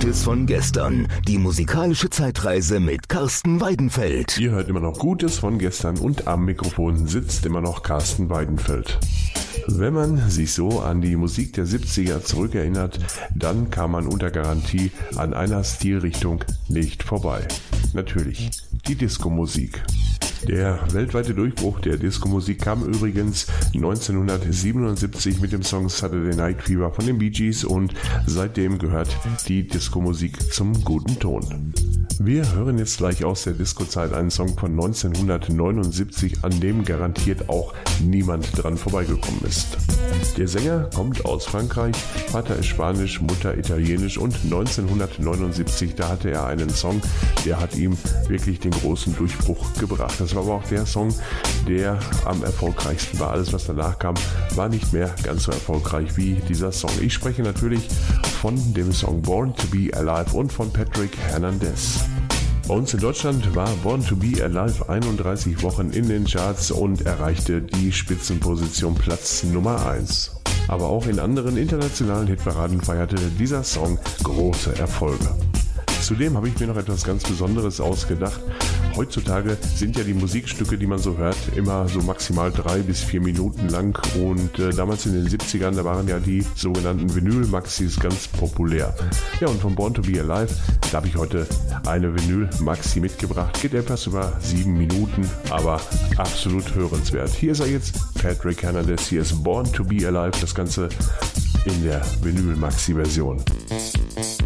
Gutes von gestern. Die musikalische Zeitreise mit Carsten Weidenfeld. Ihr hört immer noch Gutes von gestern und am Mikrofon sitzt immer noch Carsten Weidenfeld. Wenn man sich so an die Musik der 70er zurückerinnert, dann kam man unter Garantie an einer Stilrichtung nicht vorbei. Natürlich, die Disco-Musik. Der weltweite Durchbruch der Disco-Musik kam übrigens 1977 mit dem Song Saturday Night Fever von den Bee Gees und seitdem gehört die Disco-Musik zum guten Ton. Wir hören jetzt gleich aus der Disco-Zeit einen Song von 1979, an dem garantiert auch niemand dran vorbeigekommen ist. Der Sänger kommt aus Frankreich, Vater ist Spanisch, Mutter Italienisch und 1979, da hatte er einen Song, der hat ihm wirklich den großen Durchbruch gebracht. Das war aber auch der Song, der am erfolgreichsten war. Alles, was danach kam, war nicht mehr ganz so erfolgreich wie dieser Song. Ich spreche natürlich von dem Song Born to Be Alive und von Patrick Hernandez. Bei uns in Deutschland war Born to Be Alive 31 Wochen in den Charts und erreichte die Spitzenposition Platz Nummer 1. Aber auch in anderen internationalen Hitparaden feierte dieser Song große Erfolge. Zudem habe ich mir noch etwas ganz Besonderes ausgedacht. Heutzutage sind ja die Musikstücke, die man so hört, immer so maximal 3 bis 4 Minuten lang und damals in den 70ern, da waren ja die sogenannten Vinyl-Maxis ganz populär. Ja, und von Born to Be Alive, da habe ich heute eine Vinyl-Maxi mitgebracht. Geht etwas über 7 Minuten, aber absolut hörenswert. Hier ist er jetzt, Patrick Hernandez, hier ist Born to Be Alive, das Ganze in der Vinyl-Maxi-Version.